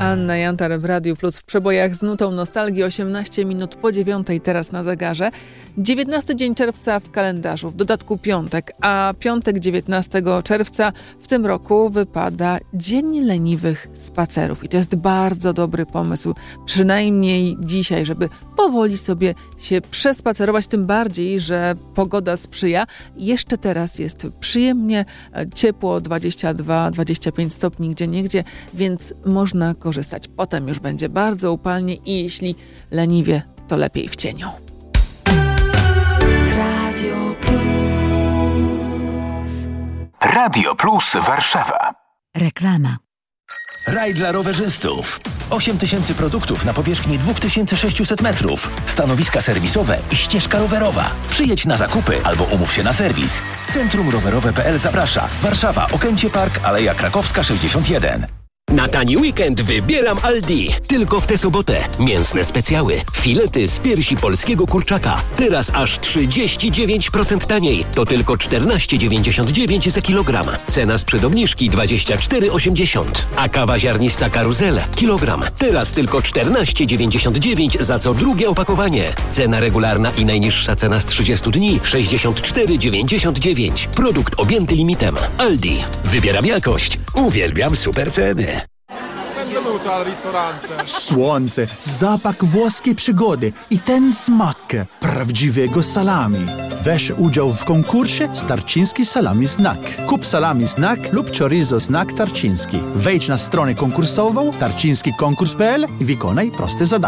Anna Jantar w Radiu Plus w przebojach z nutą nostalgii. 18 minut po 9 teraz na zegarze. 19 dzień czerwca w kalendarzu, w dodatku piątek, a piątek 19 czerwca w tym roku wypada Dzień Leniwych Spacerów. I to jest bardzo dobry pomysł, przynajmniej dzisiaj, żeby powoli sobie się przespacerować, tym bardziej, że pogoda sprzyja. Jeszcze teraz jest przyjemnie, ciepło, 22-25 stopni gdzieniegdzie, więc można korzystać. Potem już będzie bardzo upalnie i jeśli leniwie, to lepiej w cieniu. Radio Plus. Radio Plus Warszawa. Reklama. Raj dla rowerzystów. 8000 produktów na powierzchni 2600 metrów. Stanowiska serwisowe i ścieżka rowerowa. Przyjedź na zakupy albo umów się na serwis. Centrum Rowerowe.pl zaprasza. Warszawa, Okęcie Park, Aleja Krakowska 61. Na tani weekend wybieram Aldi. Tylko w tę sobotę. Mięsne specjały. Filety z piersi polskiego kurczaka. Teraz aż 39% taniej. To tylko 14,99 za kilogram. Cena sprzed obniżki 24,80. A kawa ziarnista Karuzel. Kilogram. Teraz tylko 14,99 za co drugie opakowanie. Cena regularna i najniższa cena z 30 dni 64,99. Produkt objęty limitem. Aldi. Wybieram jakość. Uwielbiam super ceny. Benvenuto al ristorante. Słońce, zapach włoskiej przygody i ten smak prawdziwego salami. Weź udział w konkursie Tarczyński Salami Znak. Kup salami Znak lub chorizo Znak Tarczyński. Wejdź na stronę konkursową tarczyńskikonkurs.pl i wykonaj proste zadanie.